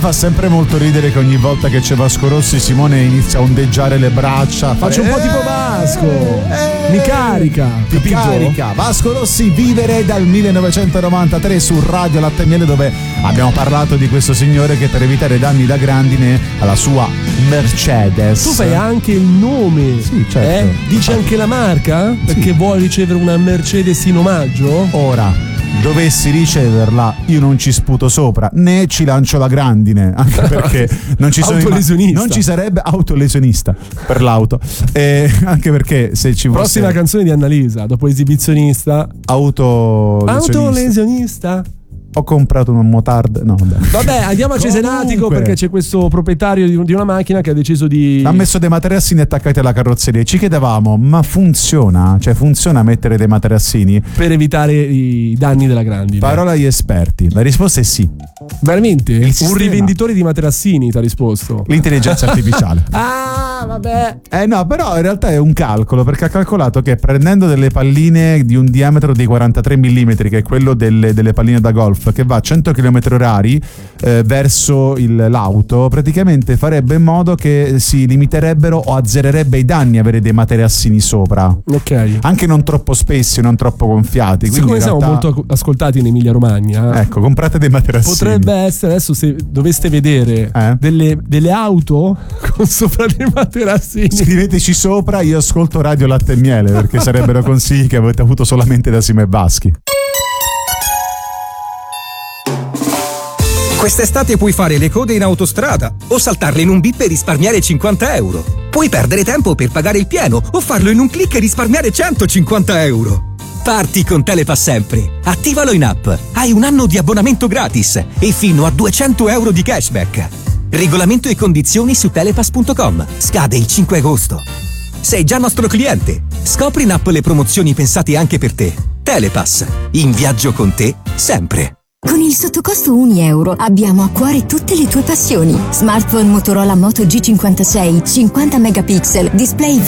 fa sempre molto ridere che ogni volta che c'è Vasco Rossi Simone inizia a ondeggiare le braccia. Faccio un po' tipo Vasco. Mi carica. Ti carica. Vasco Rossi, Vivere dal 1993 su Radio Latte e Miele, dove abbiamo parlato di questo signore che per evitare danni da grandine alla sua Mercedes. Tu fai anche il nome. Sì, certo. Dici anche la marca? Perché vuoi ricevere una Mercedes in omaggio? Ora, dovessi riceverla, io non ci sputo sopra né ci lancio la grandine, anche perché non ci sono autolesionista. non ci sarebbe autolesionista per l'auto, anche perché se ci fosse prossima canzone di Annalisa dopo esibizionista, autolesionista. Ho comprato un motard. No, vabbè, andiamo a Cesenatico, perché c'è questo proprietario di una macchina che ha deciso di. Ha messo dei materassini attaccati alla carrozzeria. Ci chiedevamo, ma funziona? Cioè, funziona mettere dei materassini? Per evitare i danni della grandine. Parola agli esperti. La risposta è sì. Veramente? Un rivenditore di materassini ti ha risposto. L'intelligenza artificiale. Ah, vabbè. No, però in realtà è un calcolo, perché ha calcolato che prendendo delle palline di un diametro di 43 mm, che è quello delle palline da golf, che va a 100 km/h verso l'auto, praticamente farebbe in modo che si limiterebbero o azzererebbe i danni avere dei materassini sopra. Ok. Anche non troppo spessi, non troppo gonfiati. Siccome siamo molto ascoltati in Emilia Romagna, ecco, comprate dei materassini. Potrebbe essere, adesso se doveste vedere delle auto con sopra dei materassini, scriveteci sopra, io ascolto Radio Latte e Miele, perché sarebbero consigli che avete avuto solamente da Simo e Vaschi. Quest'estate puoi fare le code in autostrada o saltarle in un bip e risparmiare 50 euro. Puoi perdere tempo per pagare il pieno o farlo in un click e risparmiare 150 euro. Parti con Telepass sempre. Attivalo in app. Hai un anno di abbonamento gratis e fino a 200 euro di cashback. Regolamento e condizioni su telepass.com. Scade il 5 agosto. Sei già nostro cliente. Scopri in app le promozioni pensate anche per te. Telepass. In viaggio con te sempre. Con il sottocosto €1 abbiamo a cuore tutte le tue passioni. Smartphone Motorola Moto G56, 50 megapixel, display